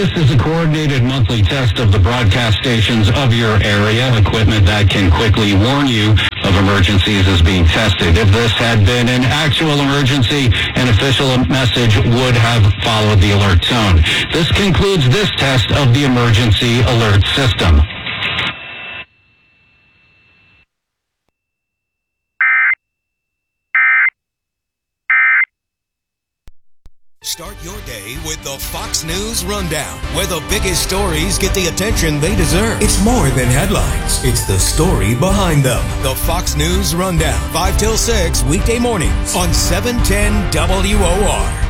This is a coordinated monthly test of the broadcast stations of your area. Equipment that can quickly warn you of emergencies is being tested. If this had been an actual emergency, an official message would have followed the alert tone. This concludes this test of the emergency alert system. Start your day with the Fox News Rundown, where the biggest stories get the attention they deserve. It's more than headlines. It's the story behind them. The Fox News Rundown, 5 till 6, weekday mornings on 710 WOR.